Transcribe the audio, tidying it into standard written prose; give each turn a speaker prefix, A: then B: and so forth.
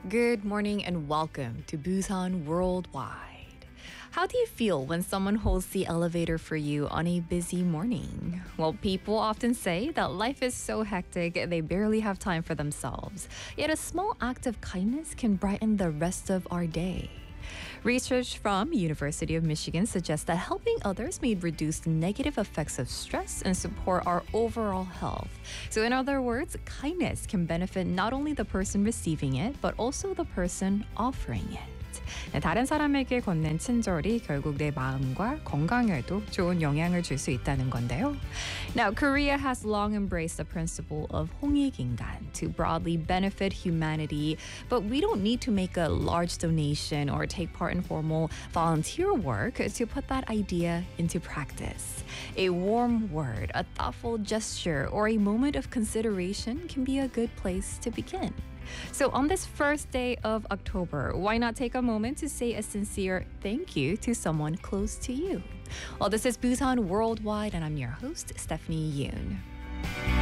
A: Good morning and welcome to Busan Worldwide. How do you feel when someone holds the elevator for you on a busy morning? Well, people often say that life is so hectic they barely have time for themselves. Yet a small act of kindness can brighten the rest of our day. Research from University of Michigan suggests that helping others may reduce negative effects of stress and support our overall health. So in other words, kindness can benefit not only the person receiving it, but also the person offering it. 네, 다른 사람에게 건넨 친절이 결국 내 마음과 건강에도 좋은 영향을 줄 수 있다는 건데요. Now, Korea has long embraced the principle of 홍익인간 to broadly benefit humanity, but we don't need to make a large donation or take part in formal volunteer work to put that idea into practice. A warm word, a thoughtful gesture, or a moment of consideration can be a good place to begin. So on this first day of October, why not take a moment to say a sincere thank you to someone close to you? Well, this is Busan Worldwide, and I'm your host, Stephanie Yoon.